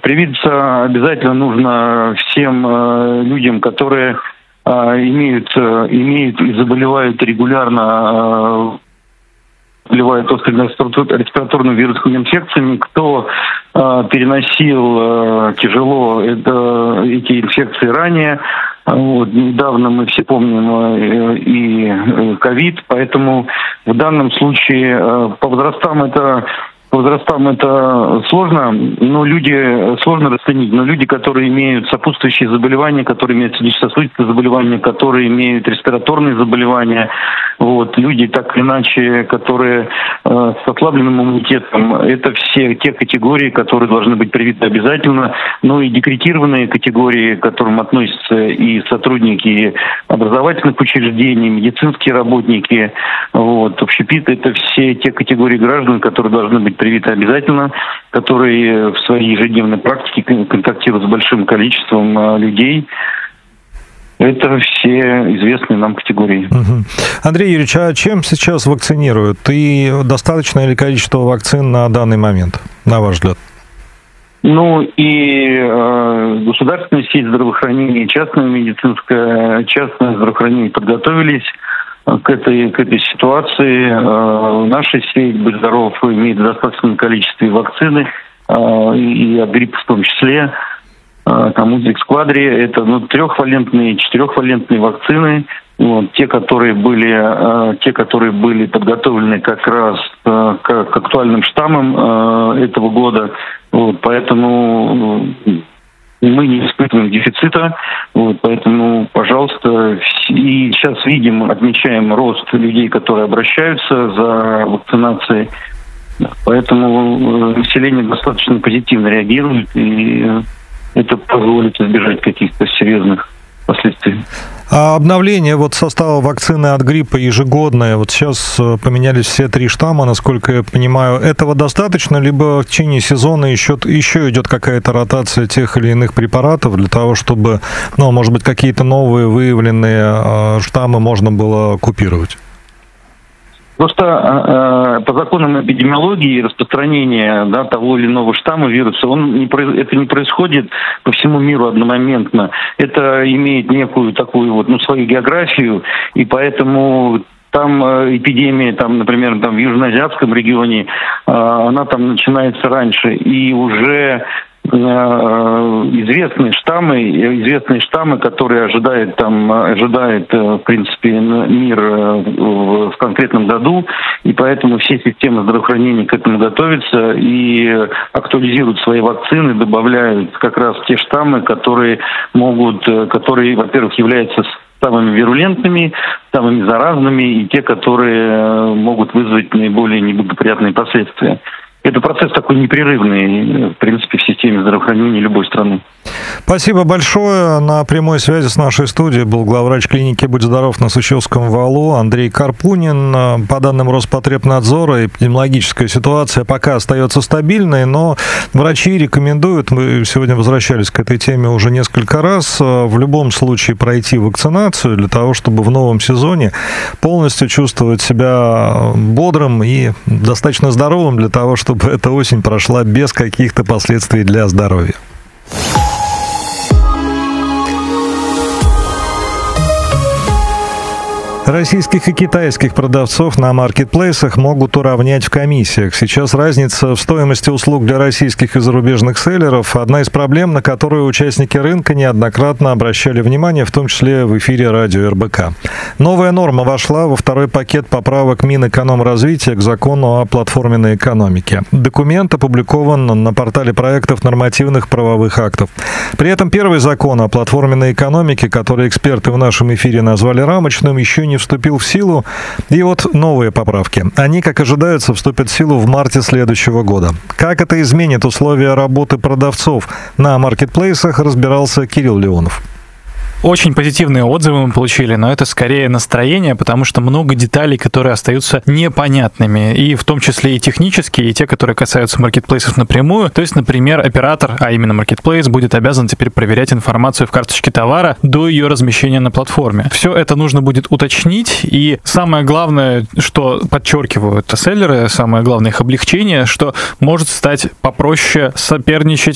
Привиться обязательно нужно всем людям, которые имеют и заболевают регулярно, заболевают острыми респираторными вирусными инфекциями, кто переносил тяжело эти инфекции ранее. Недавно мы все помним и ковид, поэтому в данном случае по возрастам это сложно, сложно расценить, но люди, которые имеют сопутствующие заболевания, которые имеют сердечно-сосудистые заболевания, которые имеют респираторные заболевания, люди так или иначе, которые с ослабленным иммунитетом, это все те категории, которые должны быть привиты обязательно, и декретированные категории, к которым относятся и сотрудники образовательных учреждений, медицинские работники, общепит, это все те категории граждан, которые должны быть привиты обязательно, которые в своей ежедневной практике контактируют с большим количеством людей. Это все известные нам категории. Андрей Юрьевич, а чем сейчас вакцинируют? И достаточное ли количество вакцин на данный момент, на ваш взгляд? И государственная сеть здравоохранения, и частное здравоохранение подготовились к этой ситуации. Наша сеть «Будь здоров» имеет достаточное количество вакцины, и от гриппа в том числе. Там Узик-Сквадри, это трехвалентные, четырехвалентные вакцины, те, которые были подготовлены как раз к актуальным штаммам этого года, поэтому мы не испытываем дефицита, поэтому, пожалуйста, и сейчас отмечаем рост людей, которые обращаются за вакцинацией, поэтому население достаточно позитивно реагирует, и это позволит избежать каких-то серьезных последствий. А обновление состава вакцины от гриппа ежегодное, сейчас поменялись все 3 штамма, насколько я понимаю, этого достаточно, либо в течение сезона еще идет какая-то ротация тех или иных препаратов для того, чтобы, может быть, какие-то новые выявленные штаммы можно было купировать? Просто по законам эпидемиологии распространения того или иного штамма вируса, это не происходит по всему миру одномоментно. Это имеет некую такую свою географию, и поэтому там эпидемия, например, в южноазиатском регионе, она там начинается раньше, и уже известные штаммы, которые ожидает в принципе мир в конкретном году, и поэтому все системы здравоохранения к этому готовятся и актуализируют свои вакцины, добавляют как раз те штаммы, которые, во-первых, являются самыми вирулентными, самыми заразными и те, которые могут вызвать наиболее неблагоприятные последствия. Это процесс такой непрерывный, в принципе, в системе здравоохранения любой страны. Спасибо большое. На прямой связи с нашей студией был главврач клиники «Будь здоров» на Сущевском валу Андрей Карпунин. По данным Роспотребнадзора, эпидемиологическая ситуация пока остается стабильной, но врачи рекомендуют, мы сегодня возвращались к этой теме уже несколько раз, в любом случае пройти вакцинацию для того, чтобы в новом сезоне полностью чувствовать себя бодрым и достаточно здоровым для того, чтобы эта осень прошла без каких-то последствий для здоровья. Российских и китайских продавцов на маркетплейсах могут уравнять в комиссиях. Сейчас разница в стоимости услуг для российских и зарубежных селлеров – одна из проблем, на которую участники рынка неоднократно обращали внимание, в том числе в эфире радио РБК. Новая норма вошла во второй пакет поправок Минэкономразвития к закону о платформенной экономике. Документ опубликован на портале проектов нормативных правовых актов. При этом первый закон о платформенной экономике, который эксперты в нашем эфире назвали рамочным, еще не вступил в силу. И новые поправки. Они, как ожидается, вступят в силу в марте следующего года. Как это изменит условия работы продавцов на маркетплейсах, разбирался Кирилл Леонов. Очень позитивные отзывы мы получили, но это скорее настроение, потому что много деталей, которые остаются непонятными, и в том числе и технические, и те, которые касаются маркетплейсов напрямую. То есть, например, оператор, а именно маркетплейс, будет обязан теперь проверять информацию в карточке товара до ее размещения на платформе. Все это нужно будет уточнить, и самое главное, что подчеркивают селлеры, самое главное их облегчение, что может стать попроще соперничать